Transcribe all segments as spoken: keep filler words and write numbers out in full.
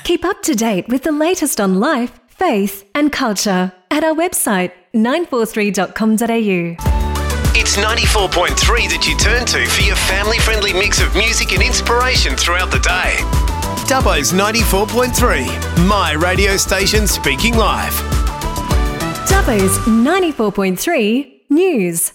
Keep up to date with the latest on life, faith and culture at our website nine four three dot com dot a u. It's ninety-four point three that you turn to for your family-friendly mix of music and inspiration throughout the day. Dubbo's ninety-four point three, my radio station speaking live. Dubbo's ninety-four point three News.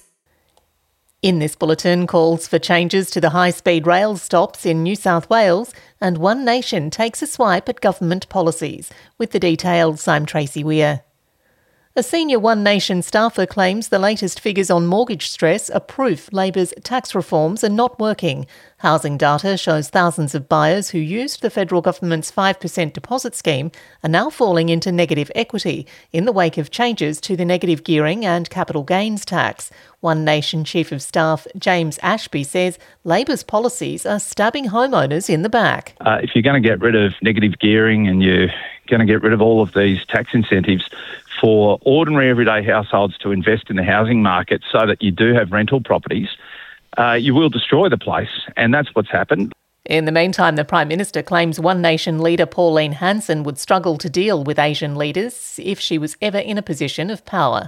In this bulletin, calls for changes to the high-speed rail stops in New South Wales, and One Nation takes a swipe at government policies. With the details, I'm Tracy Weir. A senior One Nation staffer claims the latest figures on mortgage stress are proof Labor's tax reforms are not working. Housing data shows thousands of buyers who used the federal government's five percent deposit scheme are now falling into negative equity in the wake of changes to the negative gearing and capital gains tax. One Nation Chief of Staff James Ashby says Labor's policies are stabbing homeowners in the back. Uh, if you're going to get rid of negative gearing and you're going to get rid of all of these tax incentives for ordinary everyday households to invest in the housing market so that you do have rental properties, uh, you will destroy the place, and that's what's happened. In the meantime, the Prime Minister claims One Nation leader Pauline Hanson would struggle to deal with Asian leaders if she was ever in a position of power.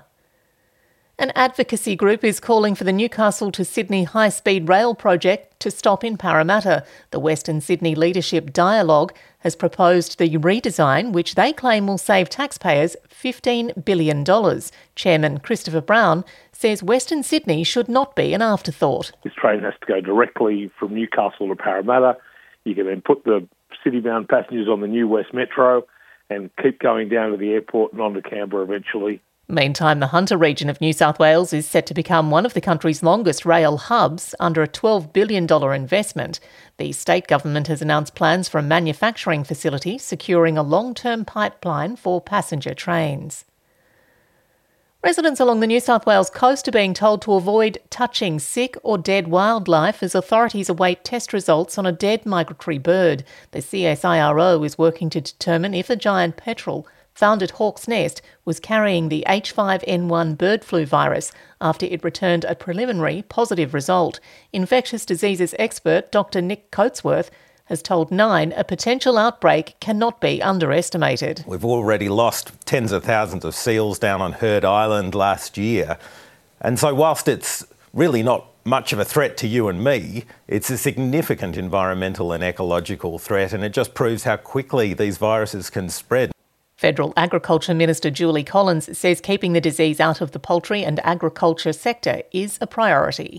An advocacy group is calling for the Newcastle to Sydney high-speed rail project to stop in Parramatta. The Western Sydney Leadership Dialogue has proposed the redesign, which they claim will save taxpayers fifteen billion dollars. Chairman Christopher Brown says Western Sydney should not be an afterthought. This train has to go directly from Newcastle to Parramatta. You can then put the city-bound passengers on the new West Metro and keep going down to the airport and on to Canberra eventually. Meantime, the Hunter region of New South Wales is set to become one of the country's longest rail hubs under a twelve billion dollars investment. The state government has announced plans for a manufacturing facility securing a long-term pipeline for passenger trains. Residents along the New South Wales coast are being told to avoid touching sick or dead wildlife as authorities await test results on a dead migratory bird. The C S I R O is working to determine if a giant petrel found at Hawk's Nest was carrying the H five N one bird flu virus after it returned a preliminary positive result. Infectious diseases expert Doctor Nick Coatsworth has told Nine a potential outbreak cannot be underestimated. We've already lost tens of thousands of seals down on Heard Island last year. And so whilst it's really not much of a threat to you and me, it's a significant environmental and ecological threat, and it just proves how quickly these viruses can spread. Federal Agriculture Minister Julie Collins says keeping the disease out of the poultry and agriculture sector is a priority.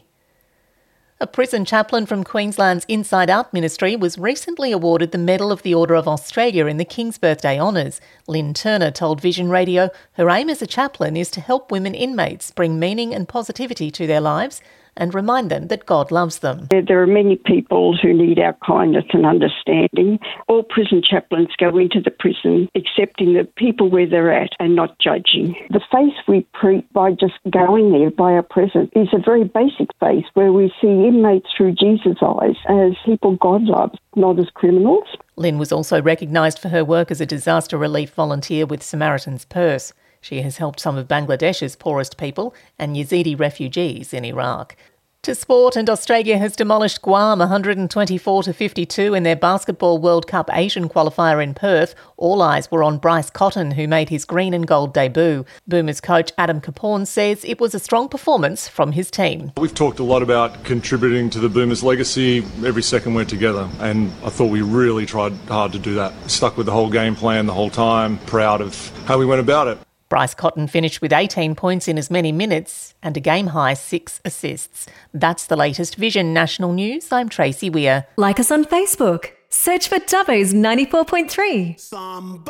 A prison chaplain from Queensland's Inside Out Ministry was recently awarded the Medal of the Order of Australia in the King's Birthday Honours. Lynn Turner told Vision Radio her aim as a chaplain is to help women inmates bring meaning and positivity to their lives and remind them that God loves them. There are many people who need our kindness and understanding. All prison chaplains go into the prison accepting the people where they're at and not judging. The faith we preach by just going there, by our presence, is a very basic faith where we see inmates through Jesus' eyes as people God loves, not as criminals. Lynn was also recognised for her work as a disaster relief volunteer with Samaritan's Purse. She has helped some of Bangladesh's poorest people and Yazidi refugees in Iraq. To sport, and Australia has demolished Guam one hundred twenty-four to fifty-two in their Basketball World Cup Asian qualifier in Perth. All eyes were on Bryce Cotton, who made his green and gold debut. Boomers coach Adam Capone says it was a strong performance from his team. We've talked a lot about contributing to the Boomers' legacy. Every second went together, and I thought we really tried hard to do that. Stuck with the whole game plan the whole time, proud of how we went about it. Bryce Cotton finished with eighteen points in as many minutes and a game-high six assists. That's the latest Vision National News. I'm Tracy Weir. Like us on Facebook. Search for Dubbo's ninety-four point three.